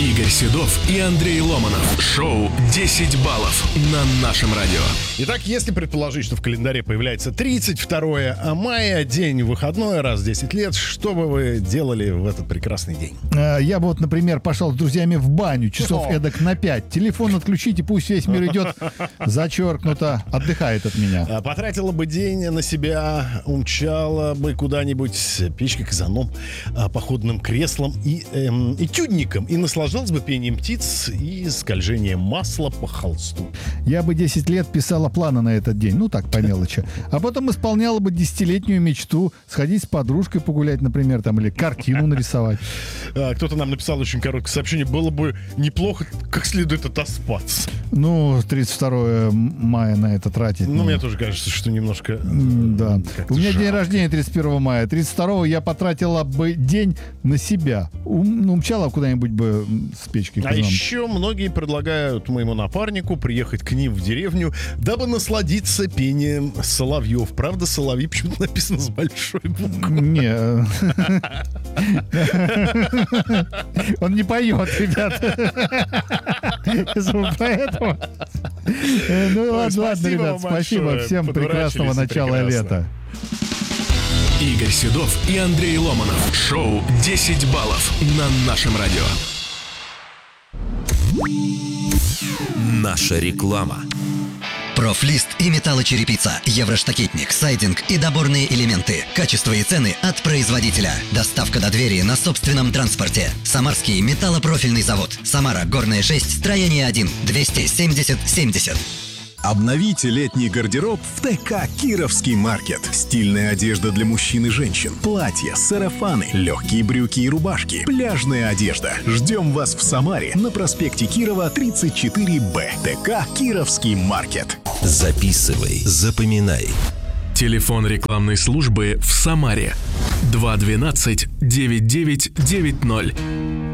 Игорь Седов и Андрей Ломанов. Шоу «10 баллов» на нашем радио. Итак, если предположить, что в календаре появляется 32 мая, день выходной, раз в 10 лет, что бы вы делали в этот прекрасный день? Я бы вот, например, пошел с друзьями в баню часов эдак на 5. Телефон отключите, пусть весь мир идет, зачеркнуто, отдыхает от меня. Потратила бы день на себя, умчала бы куда-нибудь печкой, казаном, походным креслом и этюдником, и наслаждалась бы пением птиц и скольжением масла по холсту. Я бы 10 лет писала планы на этот день, ну так, по мелочи. А потом исполняла бы 10-летнюю мечту сходить с подружкой погулять, например, там, или картину нарисовать. Кто-то нам написал очень короткое сообщение. Было бы неплохо как следует отоспаться. Ну, 32 мая на это тратить. Ну, мне тоже кажется, что немножко... Да. У меня жалко. день рождения 31 мая. 32 я потратила бы день на себя. Умчала куда-нибудь бы с печкой. А еще многие предлагают моему напарнику приехать к ним в деревню, дабы насладиться пением соловьев. Правда, соловьи почему-то написано с большой буквы. Не. Он не поет, ребята. Поэтому... Ну ладно, ребят, спасибо. Всем прекрасного начала лета. Игорь Седов и Андрей Ломанов. Шоу «10 баллов» на нашем радио. Наша реклама. Профлист и металлочерепица, евроштакетник, сайдинг и доборные элементы. Качество и цены от производителя. Доставка до двери на собственном транспорте. Самарский металлопрофильный завод. Самара, Горная 6, строение 1, 270-70. Обновите летний гардероб в ТК «Кировский маркет». Стильная одежда для мужчин и женщин, платья, сарафаны, легкие брюки и рубашки, пляжная одежда. Ждем вас в Самаре на проспекте Кирова, 34Б. ТК «Кировский маркет». Записывай, запоминай. Телефон рекламной службы в Самаре 212-9990.